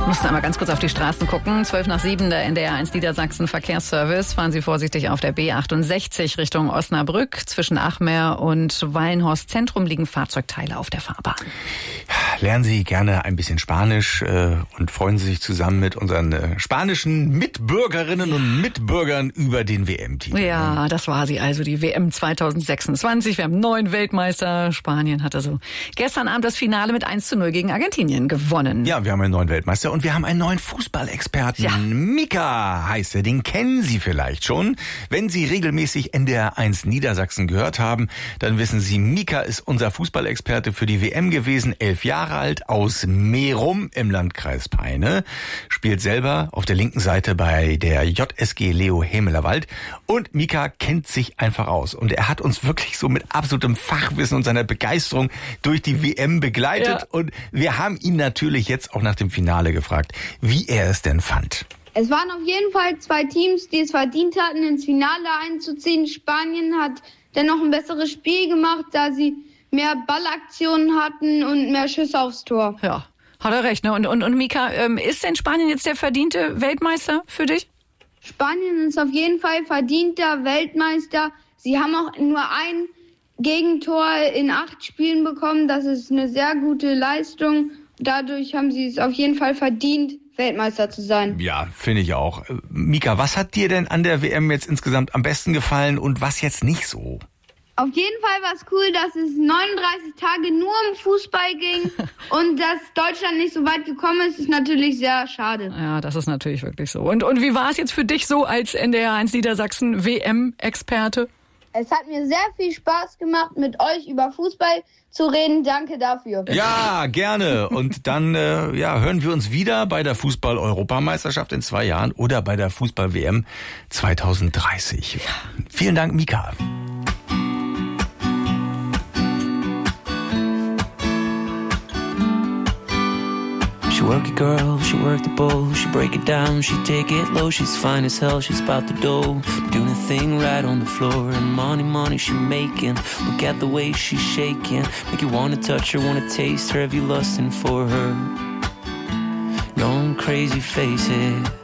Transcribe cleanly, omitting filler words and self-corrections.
Mussten einmal ganz kurz auf die Straßen gucken. 6:12 der NDR1 Niedersachsen Verkehrsservice. Fahren Sie vorsichtig auf der B68 Richtung Osnabrück. Zwischen Achmer und Wallenhorst Zentrum liegen Fahrzeugteile auf der Fahrbahn. Lernen Sie gerne ein bisschen Spanisch und freuen Sie sich zusammen mit unseren spanischen Mitbürgerinnen und Mitbürgern über den WM-Titel. Ja, das war sie also, die WM 2026. Wir haben 9 Weltmeister. Spanien hat also gestern Abend das Finale mit 1:0 gegen Argentinien gewonnen. Ja, wir haben einen neuen Weltmeister und wir haben einen neuen Fußballexperten. Ja. Mika heißt er, den kennen Sie vielleicht schon. Wenn Sie regelmäßig NDR1 Niedersachsen gehört haben, dann wissen Sie, Mika ist unser Fußballexperte für die WM gewesen, 11 Jahre alt, aus Merum im Landkreis Peine, spielt selber auf der linken Seite bei der JSG Leo Hemelerwald und Mika kennt sich einfach aus und er hat uns wirklich so mit absolutem Fachwissen und seiner Begeisterung durch die WM begleitet und wir haben ihn natürlich jetzt auch nach dem Finale gefragt, wie er es denn fand. Es waren auf jeden Fall 2 Teams, die es verdient hatten, ins Finale einzuziehen. Spanien hat dennoch ein besseres Spiel gemacht, da sie mehr Ballaktionen hatten und mehr Schüsse aufs Tor. Ja, hat er recht, ne? Und Mika, ist denn Spanien jetzt der verdiente Weltmeister für dich? Spanien ist auf jeden Fall verdienter Weltmeister. Sie haben auch nur ein Gegentor in 8 Spielen bekommen. Das ist eine sehr gute Leistung. Dadurch haben sie es auf jeden Fall verdient, Weltmeister zu sein. Ja, finde ich auch. Mika, was hat dir denn an der WM jetzt insgesamt am besten gefallen und was jetzt nicht so? Auf jeden Fall war es cool, dass es 39 Tage nur um Fußball ging und dass Deutschland nicht so weit gekommen ist natürlich sehr schade. Ja, das ist natürlich wirklich so. Und wie war es jetzt für dich so als NDR1 Niedersachsen WM-Experte? Es hat mir sehr viel Spaß gemacht, mit euch über Fußball zu reden. Danke dafür. Ja, gerne. Und dann hören wir uns wieder bei der Fußball-Europameisterschaft in 2 Jahren oder bei der Fußball-WM 2030. Vielen Dank, Mika. She work it, girl, she work the bowl. She break it down, she take it low. She's fine as hell, she's about the dough. Doing the thing right on the floor. And money she making. Look at the way she's shaking. Make you wanna touch her, wanna taste her. Have you lusting for her? Going crazy, face it.